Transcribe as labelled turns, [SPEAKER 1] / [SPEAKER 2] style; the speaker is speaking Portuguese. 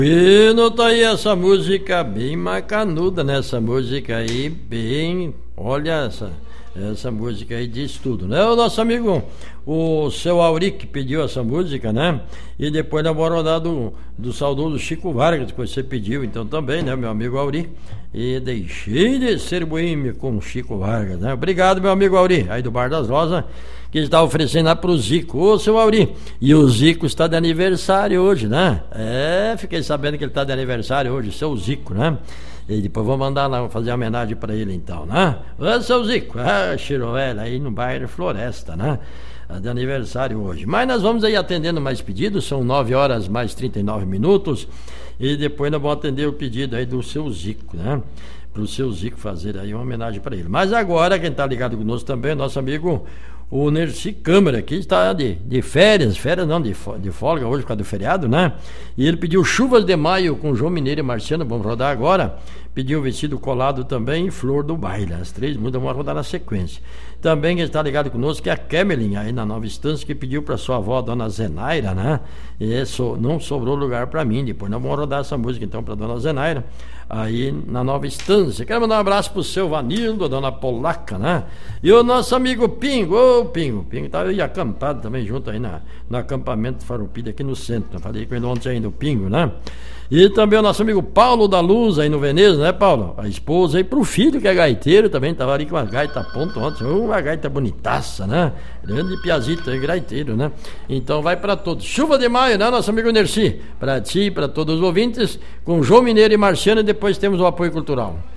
[SPEAKER 1] E não tá aí essa música bem macanuda, né? Essa música aí bem... Olha essa música aí diz tudo, né? O nosso amigo, o seu Auri, que pediu essa música, né? E depois nós vamos rodar do saudoso Chico Vargas, que você pediu, então também, né, meu amigo Auri? E deixei de ser boêmio com Chico Vargas, né? Obrigado, meu amigo Auri, aí do Bar das Rosas, que está oferecendo lá pro Zico. Ô, seu Auri, e o Zico está de aniversário hoje, né? Fiquei sabendo que ele está de aniversário hoje, seu Zico, né? E depois vou mandar lá fazer uma homenagem pra ele então, né? Ô, seu Zico, Chiroela, aí no bairro Floresta, né? De aniversário hoje. Mas nós vamos aí atendendo mais pedidos, são 9 horas mais 39 minutos. E depois nós vamos atender o pedido aí do seu Zico, né? Pro seu Zico fazer aí uma homenagem pra ele. Mas agora, quem tá ligado conosco também é nosso amigo o Nerci Câmara, que está de férias não, de folga hoje por causa do feriado, né? E ele pediu Chuvas de Maio com João Mineiro e Marciano, vamos rodar agora. Pediu Vestido Colado também e Flor do Baile, as três músicas vamos rodar na sequência. Também quem está ligado conosco é a Kemelin, aí na Nova Estância, que pediu para sua avó, a dona Zenaira, né? E não sobrou lugar para mim, depois nós vamos rodar essa música então para dona Zenaira, aí na Nova Estância. Quero mandar um abraço pro seu Vanildo, a dona Polaca, né? E o nosso amigo Pingo, Pingo tá aí acampado também junto aí no acampamento Farroupilha aqui no centro, né? Falei com ele ontem ainda, o Pingo, né? E também o nosso amigo Paulo da Luz aí no Veneza, né, Paulo? A esposa aí pro filho que é gaiteiro também, tava ali com uma gaita a ponto ontem, uma gaita bonitaça, né? Grande piazito aí, gaiteiro, né? Então vai pra todos. Chuva de Maio, né, nosso amigo Nerci? Pra ti e pra todos os ouvintes, com João Mineiro e Marciano, e depois temos o apoio cultural.